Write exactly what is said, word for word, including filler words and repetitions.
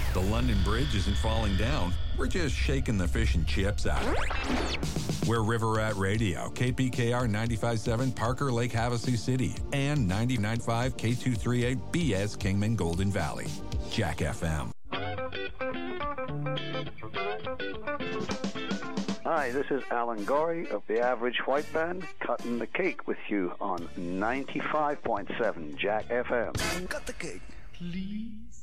The London Bridge isn't falling down. We're just shaking the fish and chips out of it. We're River Rat Radio, K P K R ninety-five point seven, Parker Lake, Havasu City, and ninety-nine point five K two thirty-eight B S Kingman Golden Valley. Jack F M. Hi, this is Alan Gorey of the Average White Band, cutting the cake with you on ninety-five point seven Jack F M. Cut the cake, please.